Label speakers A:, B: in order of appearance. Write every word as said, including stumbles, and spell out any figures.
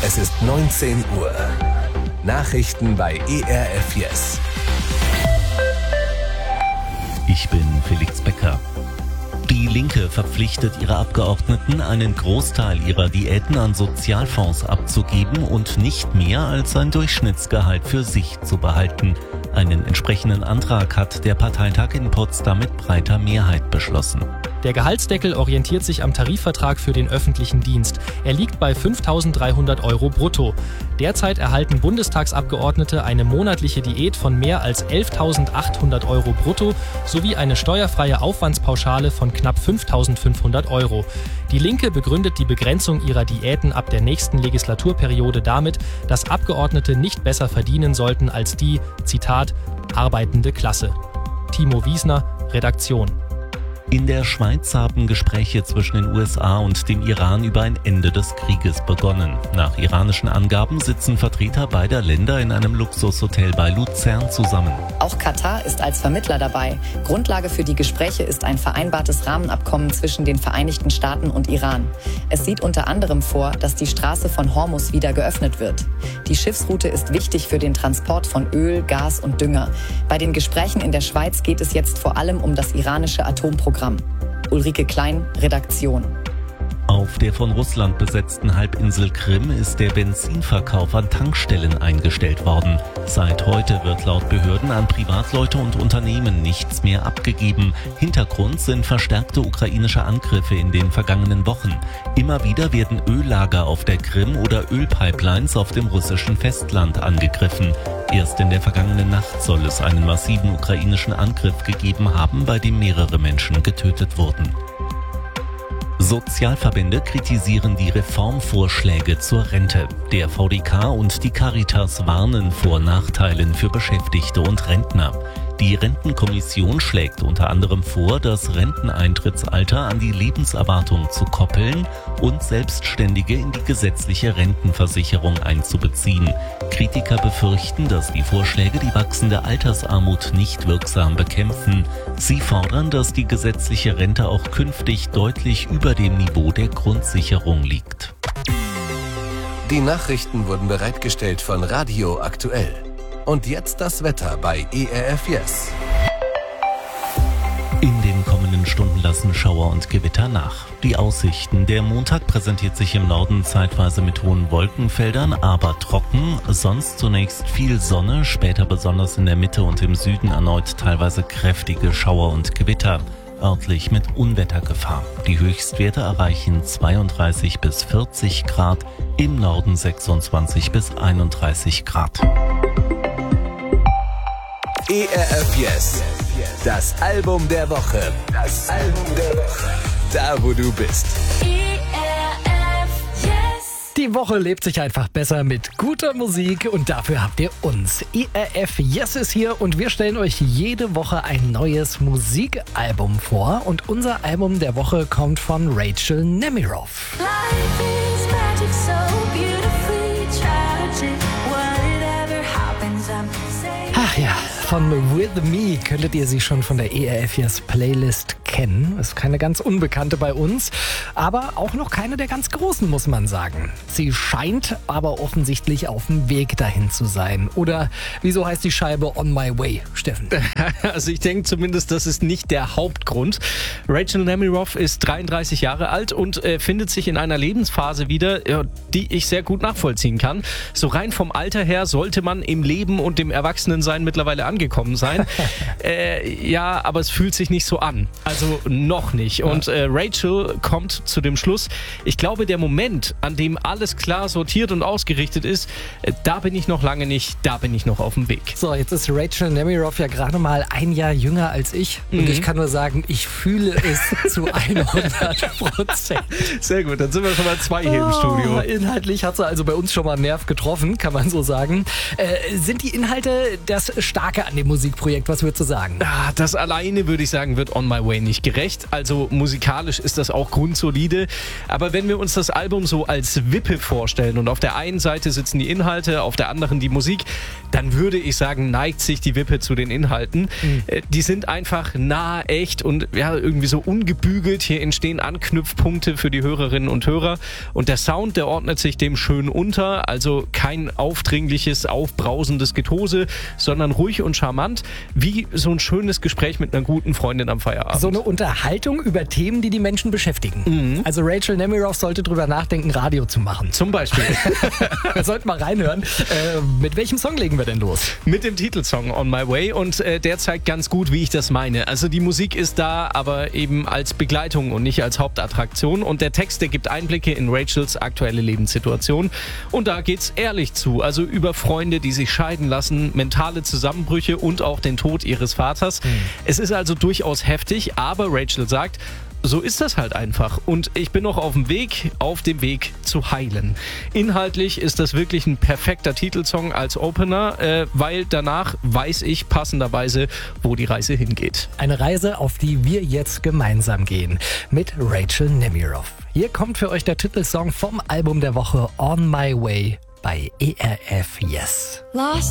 A: Es ist neunzehn Uhr. Nachrichten bei E R F Yes.
B: Ich bin Felix Becker. Die Linke verpflichtet ihre Abgeordneten, einen Großteil ihrer Diäten an Sozialfonds abzugeben und nicht mehr als ein Durchschnittsgehalt für sich zu behalten. Einen entsprechenden Antrag hat der Parteitag in Potsdam mit breiter Mehrheit beschlossen.
C: Der Gehaltsdeckel orientiert sich am Tarifvertrag für den öffentlichen Dienst. Er liegt bei fünftausenddreihundert Euro brutto. Derzeit erhalten Bundestagsabgeordnete eine monatliche Diät von mehr als elftausendachthundert Euro brutto sowie eine steuerfreie Aufwandspauschale von knapp fünftausendfünfhundert Euro. Die Linke begründet die Begrenzung ihrer Diäten ab der nächsten Legislaturperiode damit, dass Abgeordnete nicht besser verdienen sollten als die, Zitat, arbeitende Klasse. Timo Wiesner, Redaktion.
B: In der Schweiz haben Gespräche zwischen den U S A und dem Iran über ein Ende des Krieges begonnen. Nach iranischen Angaben sitzen Vertreter beider Länder in einem Luxushotel bei Luzern zusammen.
D: Auch Katar ist als Vermittler dabei. Grundlage für die Gespräche ist ein vereinbartes Rahmenabkommen zwischen den Vereinigten Staaten und Iran. Es sieht unter anderem vor, dass die Straße von Hormuz wieder geöffnet wird. Die Schiffsroute ist wichtig für den Transport von Öl, Gas und Dünger. Bei den Gesprächen in der Schweiz geht es jetzt vor allem um das iranische Atomprogramm. Ulrike Klein, Redaktion.
B: Auf der von Russland besetzten Halbinsel Krim ist der Benzinverkauf an Tankstellen eingestellt worden. Seit heute wird laut Behörden an Privatleute und Unternehmen nichts mehr abgegeben. Hintergrund sind verstärkte ukrainische Angriffe in den vergangenen Wochen. Immer wieder werden Öllager auf der Krim oder Ölpipelines auf dem russischen Festland angegriffen. Erst in der vergangenen Nacht soll es einen massiven ukrainischen Angriff gegeben haben, bei dem mehrere Menschen getötet wurden. Sozialverbände kritisieren die Reformvorschläge zur Rente. Der V D K und die Caritas warnen vor Nachteilen für Beschäftigte und Rentner. Die Rentenkommission schlägt unter anderem vor, das Renteneintrittsalter an die Lebenserwartung zu koppeln und Selbstständige in die gesetzliche Rentenversicherung einzubeziehen. Kritiker befürchten, dass die Vorschläge die wachsende Altersarmut nicht wirksam bekämpfen. Sie fordern, dass die gesetzliche Rente auch künftig deutlich über dem Niveau der Grundsicherung liegt.
A: Die Nachrichten wurden bereitgestellt von Radio Aktuell. Und jetzt das Wetter bei E R F Yes.
B: In den kommenden Stunden lassen Schauer und Gewitter nach. Die Aussichten: Der Montag präsentiert sich im Norden zeitweise mit hohen Wolkenfeldern, aber trocken. Sonst zunächst viel Sonne, später besonders in der Mitte und im Süden erneut teilweise kräftige Schauer und Gewitter. Örtlich mit Unwettergefahr. Die Höchstwerte erreichen zweiunddreißig bis vierzig Grad, im Norden sechsundzwanzig bis einunddreißig Grad.
A: E R F Yes. Das Album der Woche. Das Album der Woche. Da, wo du bist.
E: E R F Yes.
F: Die Woche lebt sich einfach besser mit guter Musik und dafür habt ihr uns. E R F Yes ist hier und wir stellen euch jede Woche ein neues Musikalbum vor. Und unser Album der Woche kommt von Rachel Nemiroff.
E: Life is magic, so beautifully tragic. Whatever happens, I'm safe.
F: Ach ja, von With Me könntet ihr sie schon von der E R F Yes Playlist kennen. Ist keine ganz unbekannte bei uns, aber auch noch keine der ganz großen, muss man sagen. Sie scheint aber offensichtlich auf dem Weg dahin zu sein. Oder wieso heißt die Scheibe On My Way, Steffen?
C: Also ich denke zumindest, das ist nicht der Hauptgrund. Rachel Nemiroff ist dreiunddreißig Jahre alt und äh, findet sich in einer Lebensphase wieder, äh, die ich sehr gut nachvollziehen kann. So rein vom Alter her sollte man im Leben und dem Erwachsenensein mittlerweile angekommen sein. äh, ja, aber es fühlt sich nicht so an. Also noch nicht. Und äh, Rachel kommt zu dem Schluss, ich glaube, der Moment, an dem alles klar sortiert und ausgerichtet ist, äh, da bin ich noch lange nicht, da bin ich noch auf dem Weg.
F: So, jetzt ist Rachel Nemiroff ja gerade mal ein Jahr jünger als ich. Und
C: Mhm.
F: ich kann nur sagen, ich fühle es zu hundert Prozent.
C: Sehr gut, dann sind wir schon mal zwei hier im Studio.
F: Oh, inhaltlich hat sie also bei uns schon mal einen Nerv getroffen, kann man so sagen. Äh, sind die Inhalte das Starke an dem Musikprojekt? Was würdest du sagen?
C: Ah, das alleine, würde ich sagen, wird On My Way nicht
G: völlig gerecht. Also musikalisch ist das auch grundsolide. Aber wenn wir uns das Album so als Wippe vorstellen und auf der einen Seite sitzen die Inhalte, auf der anderen die Musik, dann würde ich sagen, neigt sich die Wippe zu den Inhalten. Mhm. Die sind einfach nah, echt und ja, irgendwie so ungebügelt. Hier entstehen Anknüpfpunkte für die Hörerinnen und Hörer. Und der Sound, der ordnet sich dem schön unter. Also kein aufdringliches, aufbrausendes Getose, sondern ruhig und charmant, wie so ein schönes Gespräch mit einer guten Freundin am Feierabend.
F: So eine Unterhaltung über Themen, die die Menschen beschäftigen. Mhm. Also Rachel Nemiroff sollte drüber nachdenken, Radio zu machen.
G: Zum Beispiel.
F: Wir sollten mal reinhören. Äh, mit welchem Song legen wir denn los?
G: Mit dem Titelsong On My Way und äh, der zeigt ganz gut, wie ich das meine. Also die Musik ist da, aber eben als Begleitung und nicht als Hauptattraktion. Und der Text, der gibt Einblicke in Rachels aktuelle Lebenssituation. Und da geht's ehrlich zu. Also über Freunde, die sich scheiden lassen, mentale Zusammenbrüche und auch den Tod ihres Vaters. Mhm. Es ist also durchaus heftig, aber Rachel sagt, so ist das halt einfach. Und ich bin noch auf dem Weg, auf dem Weg zu heilen. Inhaltlich ist das wirklich ein perfekter Titelsong als Opener, äh, weil danach weiß ich passenderweise, wo die Reise hingeht.
F: Eine Reise, auf die wir jetzt gemeinsam gehen. Mit Rachel Nemiroff. Hier kommt für euch der Titelsong vom Album der Woche On My Way bei E R F Yes.
E: Lost